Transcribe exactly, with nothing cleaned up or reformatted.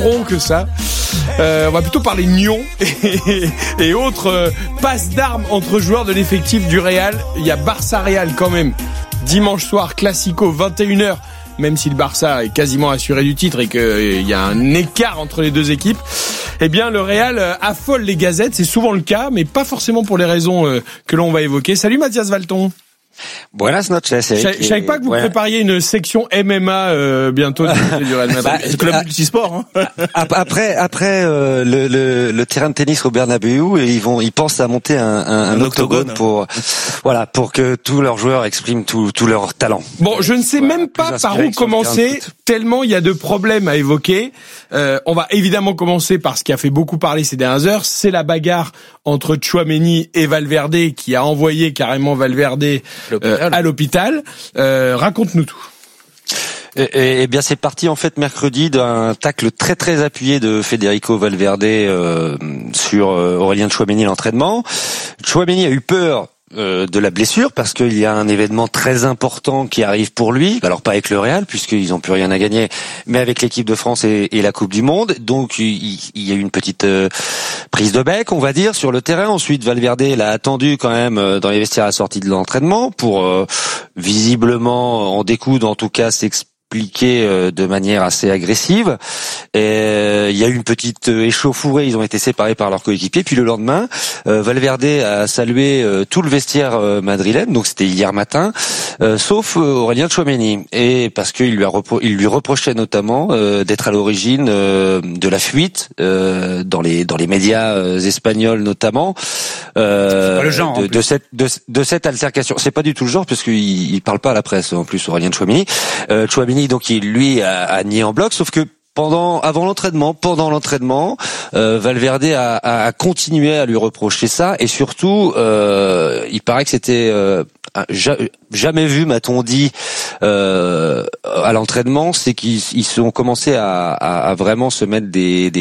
que ça. Euh, on va plutôt parler nions et, et autres euh, passes d'armes entre joueurs de l'effectif du Real. Il y a Barça-Real quand même. Dimanche soir, Classico, vingt et une heures. Même si le Barça est quasiment assuré du titre et qu'il euh, y a un écart entre les deux équipes, eh bien le Real euh, affole les gazettes. C'est souvent le cas, mais pas forcément pour les raisons euh, que l'on va évoquer. Salut Mathias Valton. Buenas noches. Je savais pas que vous ouais. prépariez une section M M A euh, bientôt du Real Madrid. Bah, c'est club multisport. Hein. Après, après euh, le, le, le terrain de tennis au Bernabéu, ils vont, ils pensent à monter un, un, un, un octogone, octogone pour, voilà, pour que tous leurs joueurs expriment tout, tout leur talent. Bon, je ne sais voilà, même pas par où commencer, tellement il y a de problèmes à évoquer. Euh, on va évidemment commencer par ce qui a fait beaucoup parler ces dernières heures, c'est la bagarre entre Tchouaméni et Valverde qui a envoyé carrément Valverde euh, à l'hôpital. Euh, raconte-nous tout. Eh bien, c'est parti en fait mercredi d'un tacle très très appuyé de Federico Valverde euh, sur euh, Aurélien Tchouaméni l'entraînement. Tchouaméni a eu peur Euh, de la blessure parce qu'il y a un événement très important qui arrive pour lui, alors pas avec le Real puisqu'ils n'ont plus rien à gagner, mais avec l'équipe de France et, et la Coupe du Monde. Donc il, il y a eu une petite euh, prise de bec, on va dire, sur le terrain. Ensuite Valverde l'a attendu quand même euh, dans les vestiaires à la sortie de l'entraînement pour euh, visiblement en découdre, en tout cas s'expliquer de manière assez agressive. Et il y a eu une petite échauffourée, ils ont été séparés par leurs coéquipiers. Puis le lendemain, euh, Valverde a salué euh, tout le vestiaire euh, madrilène, donc c'était hier matin, euh, sauf euh, Aurélien Tchouaméni. Et parce qu'il lui a repro- il lui reprochait notamment euh, d'être à l'origine euh, de la fuite euh, dans les dans les médias euh, espagnols notamment euh, pas le genre, de, de cette de, de cette altercation. C'est pas du tout le genre puisqu'il il parle pas à la presse en plus, Aurélien Tchouaméni. Euh, Tchouaméni donc il lui a, a nié en bloc, sauf que pendant, avant l'entraînement, pendant l'entraînement, euh, Valverde a, a, a continué à lui reprocher ça et surtout, euh, il paraît que c'était euh, jamais vu, m'a-t-on dit, euh, à l'entraînement, c'est qu'ils ils ont commencé à, à, à vraiment se mettre des, des